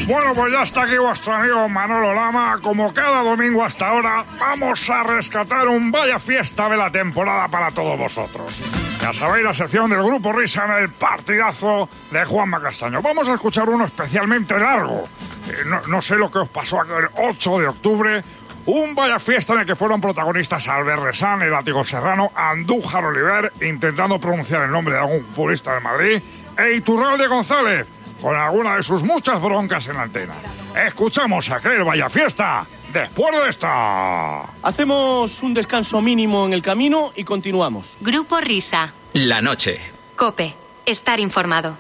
Bueno, pues ya está aquí vuestro amigo Manolo Lama. Como cada domingo hasta ahora, vamos a rescatar un vaya fiesta de la temporada para todos vosotros. Ya sabéis, la sección del Grupo Risa en el partidazo de Juanma Castaño. Vamos a escuchar uno especialmente largo. No sé lo que os pasó aquel 8 de octubre. Un vaya fiesta en el que fueron protagonistas Albert Resán, el Látigo Serrano, Andújar Oliver, intentando pronunciar el nombre de algún futbolista de Madrid, e Iturralde González, con alguna de sus muchas broncas en la antena. Escuchamos aquel vaya fiesta después de esta. Hacemos un descanso mínimo en el camino y continuamos. Grupo Risa. La noche. COPE. Estar informado.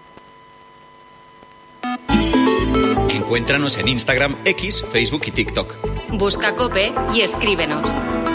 Encuéntranos en Instagram, X, Facebook y TikTok. Busca COPE y escríbenos.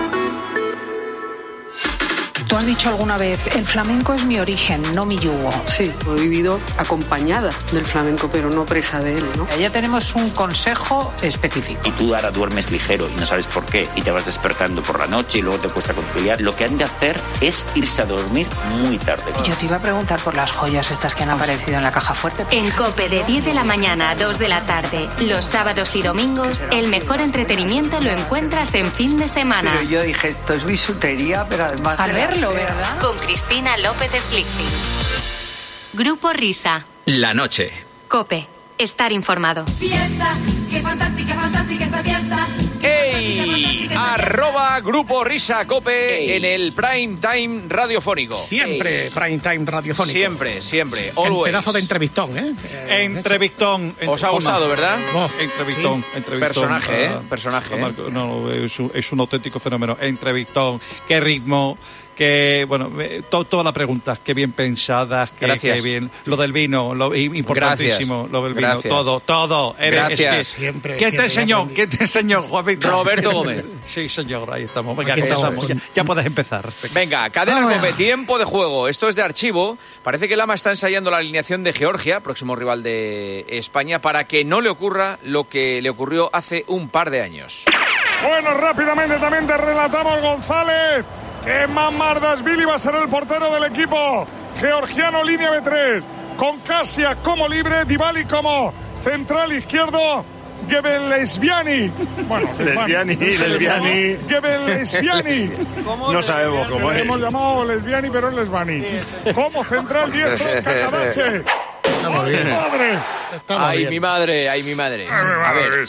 Tú has dicho alguna vez, el flamenco es mi origen, no mi yugo. Sí, he vivido acompañada del flamenco, pero no presa de él, ¿no? Ya tenemos un consejo específico. Y tú ahora duermes ligero y no sabes por qué, y te vas despertando por la noche y luego te cuesta conciliar. Lo que han de hacer es irse a dormir muy tarde. Yo te iba a preguntar por las joyas estas que han aparecido en la caja fuerte. En COPE de 10 de la mañana a 2 de la tarde, los sábados y domingos, el mejor entretenimiento lo encuentras en fin de semana. Pero yo dije, esto es bisutería, pero además... Al verlo, ¿verdad? Con Cristina López Slichting. Grupo Risa. La noche. COPE. Estar informado. Fiesta, qué fantástica esta fiesta. ¡Ey! @Grupo Risa COPE en el prime time radiofónico. Siempre prime time radiofónico. Siempre. Un pedazo de entrevistón, ¿eh? Entrevistón. Os ha gustado, ¿verdad? Entrevistón. Personaje, ¿eh? Personaje. No, es un auténtico fenómeno. Entrevistón. ¿Qué ritmo? Que, bueno, todas las preguntas, que bien pensadas, que bien. Lo del vino, importantísimo. Lo del vino, todo. Gracias. Siempre. ¿Qué te enseñó, Juanito? Roberto Gómez. Sí, señor, ahí estamos. Venga, Aquí empezamos. Ya puedes empezar. Venga, cadena COPE, tiempo de juego. Esto es de archivo. Parece que Lama está ensayando la alineación de Georgia, próximo rival de España, para que no le ocurra lo que le ocurrió hace un par de años. Bueno, rápidamente también te relatamos, González, que Mamardashvili va a ser el portero del equipo georgiano, línea B3, con Kasia como libre, Dybala como central izquierdo, Gebelesviani. Bueno, Lesbiani. Gebelesviani. No sabemos cómo es. Hemos llamado Lesbiani, pero es Lesbani. Como central diestro, Kakadache. Estamos bien. ¡Madre! Ay, mi madre. A ver,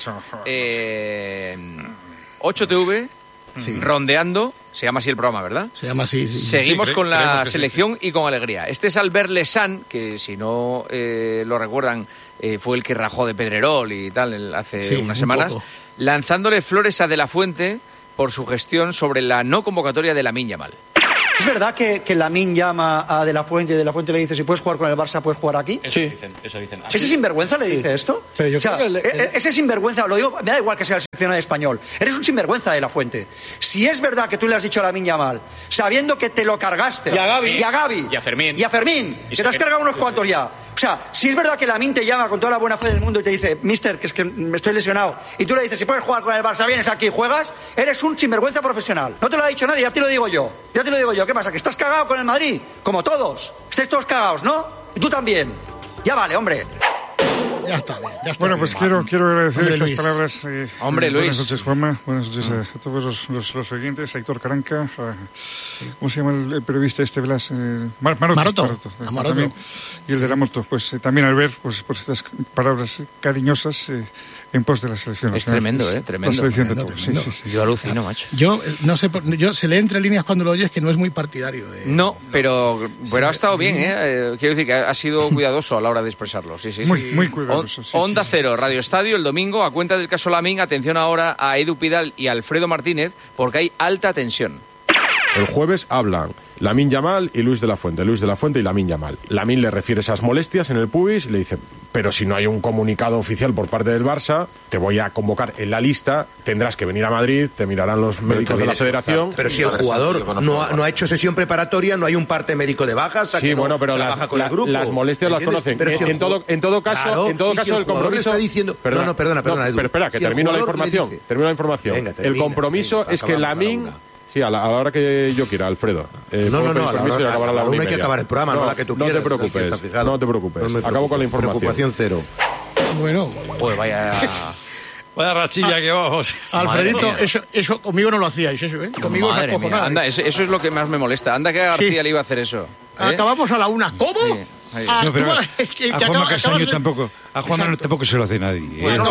8TV, rondeando. Se llama así el programa, ¿verdad? Se llama así, sí. Seguimos con la selección y con alegría. Este es Albert Resán, que si no lo recuerdan, fue el que rajó de Pedrerol y tal hace unas semanas, lanzándole flores a De La Fuente por su gestión sobre la no convocatoria de Lamine Yamal. ¿Es verdad que Lamine llama a De La Fuente y De La Fuente le dice, si puedes jugar con el Barça, puedes jugar aquí? Eso dicen. ¿Ese sinvergüenza le dice esto? Pero yo creo que ese sinvergüenza, lo digo, me da igual que sea el seleccionado español. Eres un sinvergüenza, De La Fuente. Si es verdad que tú le has dicho a Lamine Yamal, sabiendo que te lo cargaste... Y a Gavi. Y a Fermín. Que te has cargado unos cuantos ya. O sea, si es verdad que Lamine te llama con toda la buena fe del mundo y te dice, mister, que es que me estoy lesionado, y tú le dices, si puedes jugar con el Barça, vienes aquí y juegas, eres un sinvergüenza profesional. No te lo ha dicho nadie, ya te lo digo yo. ¿Qué pasa? ¿Que estás cagado con el Madrid? Como todos. Estáis todos cagados, ¿no? Y tú también. Ya vale, hombre. Ya está bien. Bueno, pues quiero agradecer estas palabras. Hombre, Luis. Buenas noches, Juanma. Buenas noches a todos los oyentes. A Héctor Caranca. ¿Cómo se llama el periodista este, Blas? Maroto. Y el de la moto. Pues también al ver por estas palabras cariñosas en pos de la selección. Es tremendo, tremendo. La selección de todos. Sí. Yo alucino, macho. Yo no sé, se lee entre líneas cuando lo oyes que no es muy partidario. No, pero ha estado bien, quiero decir que ha sido cuidadoso a la hora de expresarlo. Sí. Muy cuidadoso. Onda Cero, Radio Estadio, el domingo, a cuenta del caso Lamine. Atención ahora a Edu Pidal y Alfredo Martínez, porque hay alta tensión. El jueves hablan Lamine Yamal y Luis de la Fuente y Lamine Yamal. Lamine le refiere esas molestias en el pubis y le dice, pero si no hay un comunicado oficial por parte del Barça, te voy a convocar en la lista, tendrás que venir a Madrid, te mirarán los médicos de la federación. Pero si el jugador no ha hecho sesión preparatoria, no hay un parte médico de baja hasta que no pero trabaja con el grupo. Las molestias las conocen. Pero si en todo caso, el compromiso... Está diciendo... Perdona, Edu. Pero espera, que termino la información. Venga, el compromiso es que Lamine... Sí, a la hora que yo quiera, Alfredo. No, a la hora hay que acabar el programa, no a la que tú quieras. No te preocupes. Acabo con la información. Preocupación cero. Bueno. Pues vaya rachilla que vamos. Alfredito, eso conmigo no lo hacíais, eso, ¿eh? Conmigo es acojonado. Anda, eso es lo que más me molesta. Anda que a García le iba a hacer eso. Acabamos a la 1. ¿Cómo? Sí. No, pero a Juanma Castaño tampoco. A Juanma tampoco se lo hace nadie. Bueno,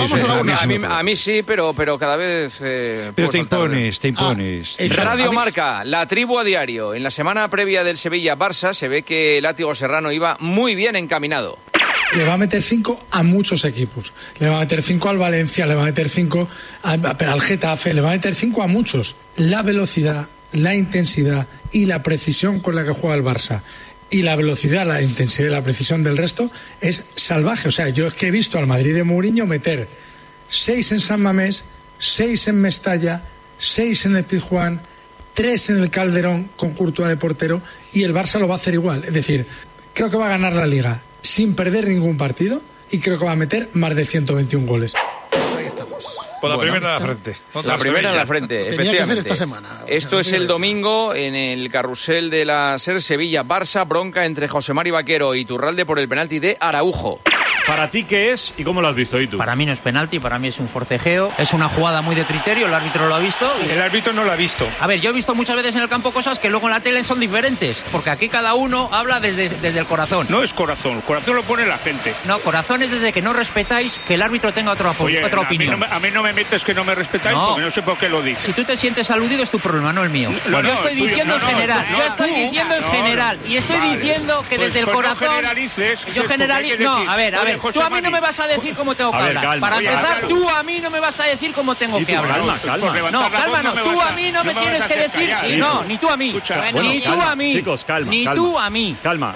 a mí sí, pero cada vez... pero te impones. Radio Marca, la tribu a diario. En la semana previa del Sevilla-Barça se ve que Látigo Serrano iba muy bien encaminado. Le va a meter 5 a muchos equipos. Le va a meter 5 al Valencia, le va a meter 5 al Getafe, le va a meter 5 a muchos. La velocidad, la intensidad y la precisión con la que juega el Barça y la velocidad, la intensidad y la precisión del resto es salvaje. O sea, yo es que he visto al Madrid de Mourinho meter 6 en San Mamés, 6 en Mestalla, 6 en el Pizjuán, 3 en el Calderón con Courtois de portero, y el Barça lo va a hacer igual. Es decir, creo que va a ganar la Liga sin perder ningún partido y creo que va a meter más de 121 goles. Ahí estamos. Por la primera en la frente. La primera en la frente, efectivamente. Que ser esta semana. Esto es el domingo en el carrusel de la SER Sevilla-Barça, bronca entre José Mari Vaquero y Iturralde por el penalti de Araujo. ¿Para ti qué es y cómo lo has visto, Itu? Para mí no es penalti, para mí es un forcejeo. Es una jugada muy de criterio, el árbitro lo ha visto. El árbitro no lo ha visto. A ver, yo he visto muchas veces en el campo cosas que luego en la tele son diferentes, porque aquí cada uno habla desde el corazón. No es corazón, el corazón lo pone la gente. No, corazón es desde que no respetáis que el árbitro tenga otra opinión. A mí no me metes que no me respetáis, porque no sé por qué lo dices. Si tú te sientes aludido es tu problema, no el mío. Yo estoy diciendo en general. Yo estoy diciendo en general. Y estoy diciendo que desde el corazón... No generalices. Yo generalizo... No, a ver. Tú a mí no me vas a decir cómo tengo que hablar. Para empezar, tú a mí no me vas a decir cómo tengo que hablar. Calma. No, calma no. Tú a mí no me tienes que decir... No, ni tú a mí. Ni tú a mí. Chicos, calma. Ni tú a mí. Calma.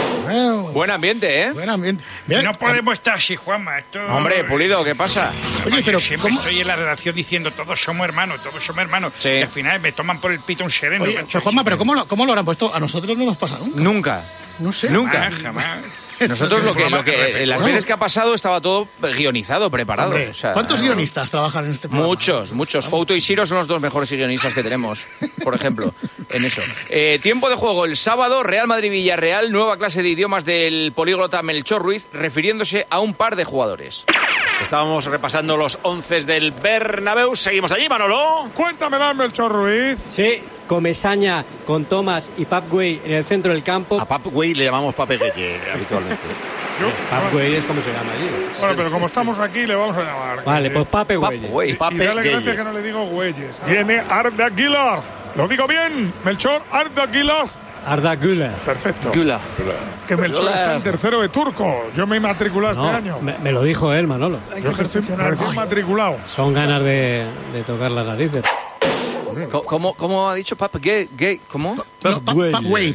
Buen ambiente, ¿eh? Buen ambiente. No podemos estar así, Juanma. Hombre, Pulido, ¿qué pasa? Oye, pero siempre estoy en la redacción diciendo todos somos hermanos. Sí. Y al final me toman por el pito un sereno. Oye, pero Juanma, ¿pero cómo lo habrán puesto? A nosotros no nos pasa nunca. Nunca. No sé. Nunca. Jamás. Nosotros las veces que ha pasado estaba todo guionizado, preparado. Hombre, o sea, ¿cuántos guionistas trabajan en este programa? Muchos. Fouto y Siro son los 2 mejores guionistas que tenemos, por ejemplo, en eso. Tiempo de juego el sábado, Real Madrid-Villarreal, nueva clase de idiomas del políglota Melchor Ruiz, refiriéndose a un par de jugadores. Estábamos repasando los 11 del Bernabéu. Seguimos allí, Manolo. Cuéntame, Melchor Ruiz. Sí, Comesaña con Thomas y Pap Güell en el centro del campo. A Pap Güell le llamamos Pape Gueye habitualmente. Pap Güell es como se llama allí. Bueno, pero como estamos aquí, le vamos a llamar. Vale, pues Pape Güell. Y dale gracias que no le digo Güeyes. Viene Arda Güler. ¿Lo digo bien, Melchor? Arda Güler. Arda Güler. Perfecto. Que Melchor está en tercero de turco. Yo me matriculé este año. Me lo dijo él, Manolo. Yo que estoy recién matriculado. Son ganas de tocar las narices. ¿Cómo ha dicho Pap Gay? ¿Cómo? Pap Güell.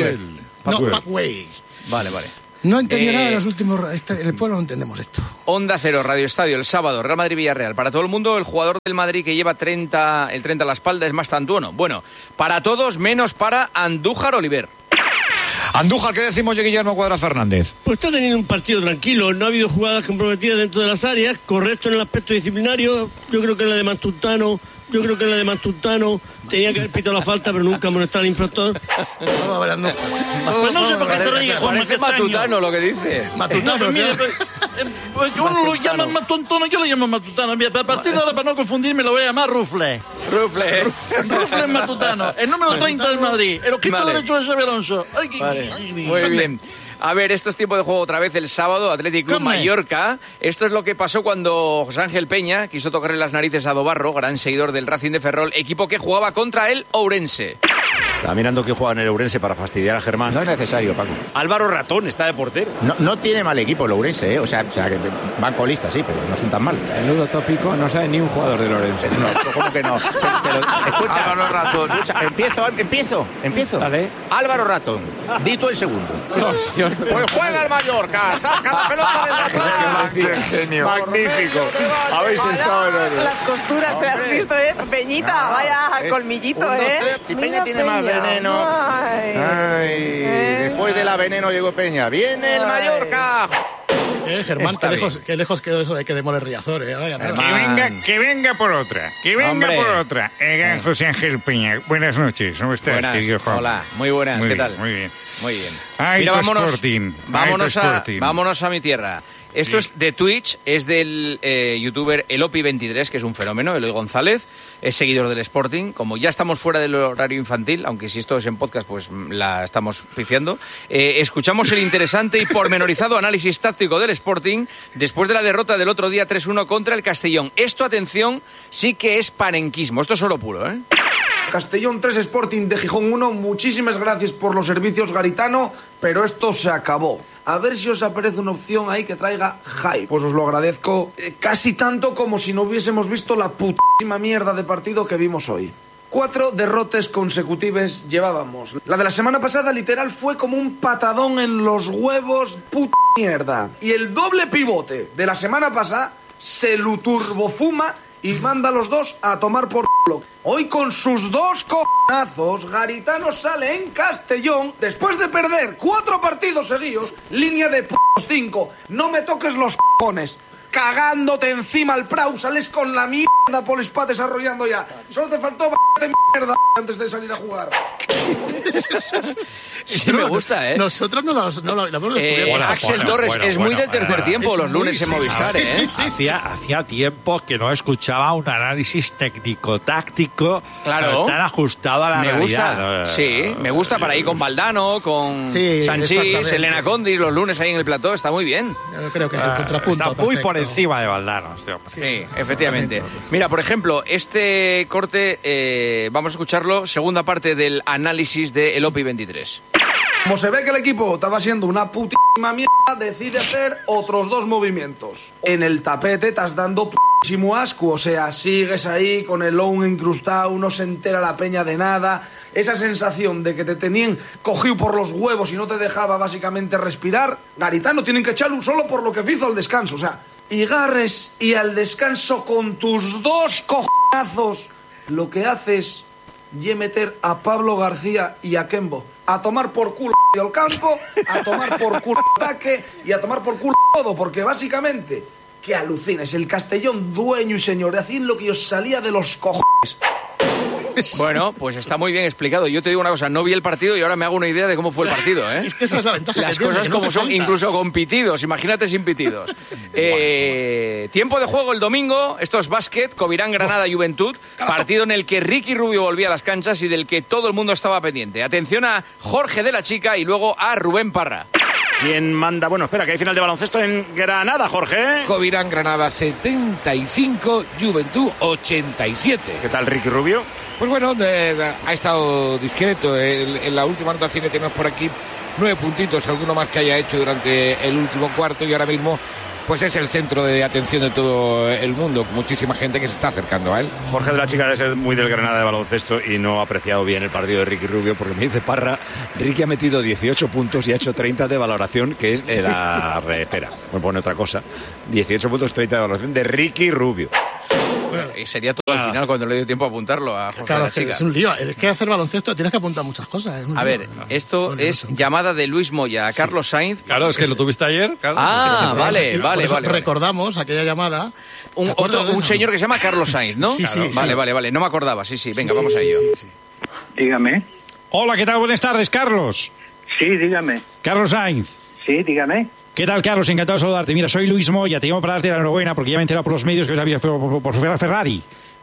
Vale. No entendí nada en los últimos... En el pueblo no entendemos esto. Onda Cero, Radio Estadio, el sábado, Real Madrid-Villarreal. Para todo el mundo, el jugador del Madrid que lleva el 30 a la espalda es más tantuono. Bueno, para todos, menos para Andújar Oliver. Andújar, ¿qué decimos de Guillermo Cuadra Fernández? Pues está teniendo un partido tranquilo, no ha habido jugadas comprometidas dentro de las áreas, correcto en el aspecto disciplinario. Yo creo que la de Mastutano tenía que haber pitado la falta, pero nunca molestar al infractor. Pues no sé por qué se ríe, Juanma. Es Matutano lo que dice. Matutano, uno lo llama Matutano, yo lo llamo Matutano. A partir de ahora, para no confundirme, lo voy a llamar Rufle. Rufle es Matutano, el número 30 del Madrid, el ojito derecho de Xabi Alonso. Muy bien. A ver, esto es tiempo de juego otra vez el sábado, Athletic Club Mallorca. Esto es lo que pasó cuando José Ángel Peña quiso tocarle las narices a Dobarro, gran seguidor del Racing de Ferrol, equipo que jugaba contra el Ourense. Estaba mirando que juega en el Ourense para fastidiar a Germán. No es necesario, Paco. Álvaro Ratón está de portero. No tiene mal equipo el Ourense, ¿eh? O sea que van colistas, sí, pero no son tan mal. Menudo tópico, no sabe ni un jugador del Ourense. No, ¿cómo que no? Escucha, Álvaro Ratón. Empiezo. Vale. Álvaro Ratón, di tú el segundo. Pues juega el Mallorca, saca la pelota desde atrás. ¡Qué genio! Magnífico. Habéis estado en oro. Las costuras, ¿se has visto, Peñita, vaya colmillito, Si Peña tiene más veneno. Ay. Después de la veneno llegó Peña. ¡Viene el Mallorca! Germán, qué lejos quedó eso de que demore Riazor, Que venga por otra. Gran José Ángel Peña. Buenas noches. ¿Cómo estás, querido Juan? Hola, muy buenas. ¿Qué tal? Muy bien. Muy bien. Mira, vámonos a mi tierra. Esto es de Twitch, es del youtuber Elopi23, que es un fenómeno, Eloy González, es seguidor del Sporting. Como ya estamos fuera del horario infantil, aunque si esto es en podcast, pues la estamos pifiando, escuchamos el interesante y pormenorizado análisis táctico del Sporting después de la derrota del otro día 3-1 contra el Castellón. Esto, atención, sí que es panenquismo, esto es oro puro, ¿eh? Castellón 3, Sporting de Gijón 1, muchísimas gracias por los servicios, Garitano, pero esto se acabó. A ver si os aparece una opción ahí que traiga hype. Pues os lo agradezco casi tanto como si no hubiésemos visto la putísima mierda de partido que vimos hoy. 4 derrotas consecutivas llevábamos. La de la semana pasada literal fue como un patadón en los huevos, puta mierda. Y el doble pivote de la semana pasada se lo turbofuma y manda a los dos a tomar por culo. Hoy con sus 2 cojonazos, Garitano sale en Castellón después de perder 4 partidos seguidos, línea de +5. No me toques los cojones. Cagándote encima al Prau, sales con la mierda Polispat desarrollando ya. Solo te faltó mierda antes de salir a jugar. Sí, me gusta, ¿eh? Nosotros no lo hemos descubierto. Axel Torres es muy del tercer tiempo, los lunes en Movistar, ¿eh? Hacía tiempo que no escuchaba un análisis técnico-táctico tan ajustado a la realidad. Gusta, sí, me gusta para ir con Valdano, con Sanchís, Elena Condis, los lunes ahí en el plató, está muy bien. Yo creo que el contrapunto está muy por encima de Valdano, este hombre. Sí, efectivamente. Mira, por ejemplo, este corte, vamos a escucharlo, segunda parte del análisis de Elopi 23. Como se ve que el equipo estaba siendo una putísima mierda, decide hacer otros 2 movimientos. En el tapete estás dando putísimo asco, o sea, sigues ahí con el low incrustado, no se entera la peña de nada. Esa sensación de que te tenían cogido por los huevos y no te dejaba básicamente respirar. Garitano tienen que echarlo solo por lo que hizo al descanso, o sea, y Garres y al descanso con tus 2 cojonazos, lo que haces y meter a Pablo García y a Kembo a tomar por culo el campo, a tomar por culo el ataque y a tomar por culo todo, porque básicamente, que alucines, el Castellón dueño y señor, hacían lo que os salía de los cojones. Bueno, pues está muy bien explicado. Yo te digo una cosa, no vi el partido y ahora me hago una idea de cómo fue el partido, ¿eh? Es que esa es la ventaja. Las cosas como son, incluso con pitidos, imagínate sin pitidos. Tiempo de juego el domingo, esto es básquet, Covirán Granada Juventud, partido en el que Ricky Rubio volvía a las canchas y del que todo el mundo estaba pendiente. Atención a Jorge de la Chica y luego a Rubén Parra. ¿Quién manda? Bueno, espera, que hay final de baloncesto en Granada, Jorge. Covirán Granada 75, Juventud 87. ¿Qué tal Ricky Rubio? Pues bueno, ha estado discreto. En la última anotación que tenemos por aquí, 9 puntitos, alguno más que haya hecho durante el último cuarto y ahora mismo pues es el centro de atención de todo el mundo. Muchísima gente que se está acercando a él. Jorge de la Chica debe ser muy del Granada de baloncesto y no ha apreciado bien el partido de Ricky Rubio, porque me dice Parra, Ricky ha metido 18 puntos y ha hecho 30 de valoración, que es la repera. Me pone otra cosa. 18 puntos, 30 de valoración de Ricky Rubio. Y sería todo al final cuando le dio tiempo a apuntarlo a Jorge claro, de la Chica. Es un lío. Es que hacer baloncesto tienes que apuntar muchas cosas. A ver, esto es llamada de Luis Moya a Carlos Sainz. Claro, es que lo tuviste ayer. Carlos. Vale. Recordamos aquella llamada. Un señor que se llama Carlos Sainz, ¿no? Sí. Vale. No me acordaba. Sí. Venga, vamos a ello. Sí. Dígame. Hola, ¿qué tal? Buenas tardes, Carlos. Sí, dígame. Carlos Sainz. Sí, dígame. ¿Qué tal, Carlos? Encantado de saludarte. Mira, soy Luis Moya, te llamo para darte la enhorabuena porque ya me he enterado por los medios que había por Ferrari.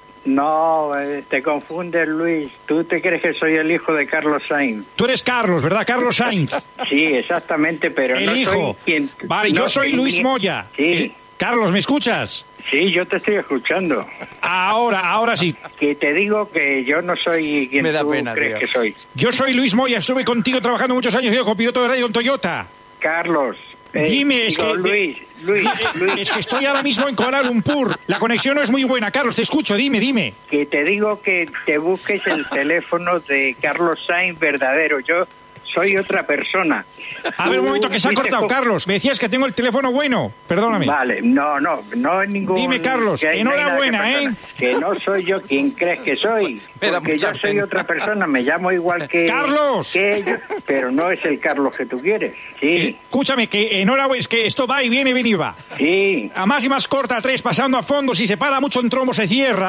No, te confundes, Luis. Tú te crees que soy el hijo de Carlos Sainz. Tú eres Carlos, ¿verdad? Carlos Sainz. Sí, exactamente, pero el no hijo. soy quien... Vale, no, yo soy Luis Moya. Sí. Carlos, ¿me escuchas? Sí, yo te estoy escuchando. Ahora sí. Que te digo que yo no soy quien tú crees que soy. Yo soy Luis Moya, estuve contigo trabajando muchos años como piloto de radio en Toyota. Carlos. Dime, Luis. Es que estoy ahora mismo en Kuala Lumpur. La conexión no es muy buena, Carlos, te escucho, dime. Que te digo que te busques el teléfono de Carlos Sainz verdadero. Yo soy otra persona. A ver, un momento, que se ha cortado, Carlos. Me decías que tengo el teléfono bueno. Perdóname. Vale, no es ningún... Dime, Carlos, enhorabuena, Que no soy yo quien crees que soy. Porque yo soy otra persona, me llamo igual que... ¡Carlos! Que ellos, pero no es el Carlos que tú quieres. Sí. Escúchame, que enhorabuena, es que esto va y viene y va. Sí. A más y más corta, 3, pasando a fondo, si se para mucho en trombo se cierra.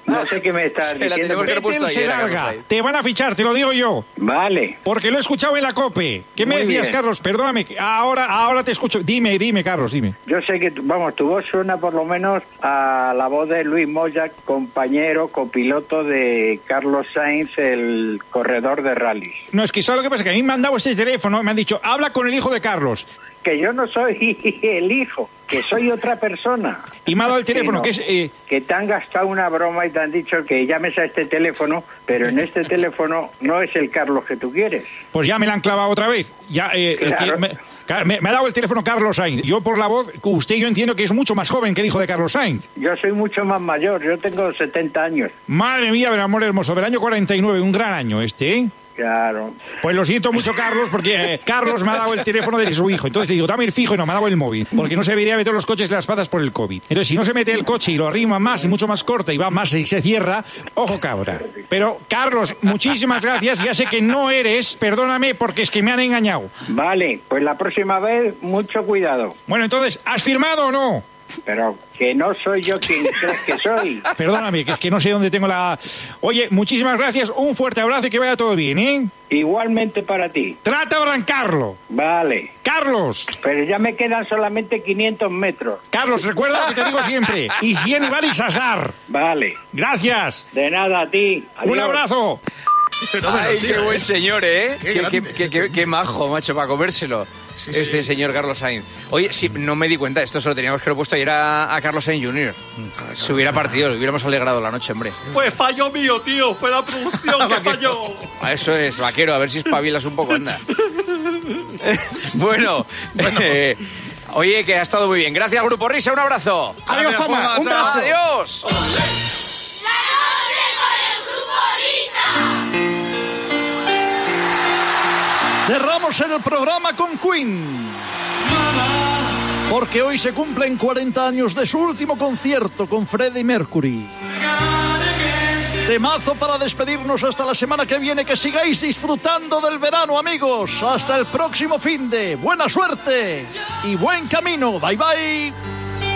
No sé qué me estás diciendo. Vettel se larga. Te van a fichar, te lo digo yo. Vale. Porque lo he escuchado en la COPE. ¿Qué me decías, Carlos? Perdóname. Ahora te escucho. Dime, Carlos, dime. Yo sé que, tu voz suena por lo menos a la voz de Luis Moya, compañero, copiloto de Carlos Sainz, el corredor de rally. No, es que ¿sabes lo que pasa? Que a mí me han dado este teléfono, me han dicho, habla con el hijo de Carlos. Que yo no soy el hijo, que soy otra persona. Y me ha dado el teléfono, que es... Que te han gastado una broma y te han dicho que llames a este teléfono, pero en este teléfono no es el Carlos que tú quieres. Pues ya me la han clavado otra vez. Ya, Claro. me ha dado el teléfono Carlos Sainz. Yo por la voz, yo entiendo que es mucho más joven que el hijo de Carlos Sainz. Yo soy mucho más mayor, yo tengo 70 años. Madre mía, del amor hermoso, del año 49, un gran año este, ¿eh? Claro. Pues lo siento mucho, Carlos, porque Carlos me ha dado el teléfono de su hijo. Entonces le digo, dame el fijo, y no, me ha dado el móvil. Porque no se debería meter los coches de las patas por el COVID. Entonces, si no se mete el coche y lo arrima más y mucho más corta y va más y se cierra, ojo cabra. Pero, Carlos, muchísimas gracias. Ya sé que no eres, perdóname, porque es que me han engañado. Vale, pues la próxima vez, mucho cuidado. Bueno, entonces, ¿has firmado o no? Pero que no soy yo quien crees que soy. Perdóname, que es que no sé dónde tengo la... Oye, muchísimas gracias, un fuerte abrazo y que vaya todo bien, ¿eh? Igualmente para ti. Trata de arrancarlo. Vale. Carlos. Pero ya me quedan solamente 500 metros. Carlos, recuerda lo que te digo siempre. Higiene y Sasar. Vale. Gracias. De nada a ti. Adiós. Un abrazo. Ay, qué buen señor, ¿eh? Qué majo, macho, para comérselo. Señor Carlos Sainz. Oye, sí, no me di cuenta, esto se lo teníamos que haber puesto ayer a Carlos Sainz Jr. Se hubiera partido, le hubiéramos alegrado la noche, hombre. Fue fallo mío, tío, fue la producción que falló. Eso es, vaquero, a ver si espabilas un poco, anda. Bueno. Oye, que ha estado muy bien. Gracias, Grupo Risa, un abrazo. Adiós, Juanma, un abrazo. Adiós. Cerramos el programa con Queen, porque hoy se cumplen 40 años de su último concierto con Freddie Mercury. Temazo para despedirnos hasta la semana que viene. Que sigáis disfrutando del verano, amigos. Hasta el próximo finde. Buena suerte y buen camino. Bye, bye.